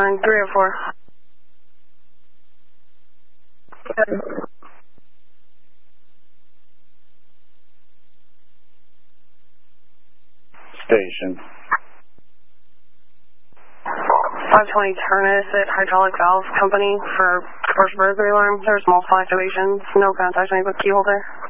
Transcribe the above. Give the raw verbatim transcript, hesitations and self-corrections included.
nine three oh four. Station. five twenty Turnus at Hydraulic Valve Company for first burglary alarm. There's multiple activations. No contact made with keyholder.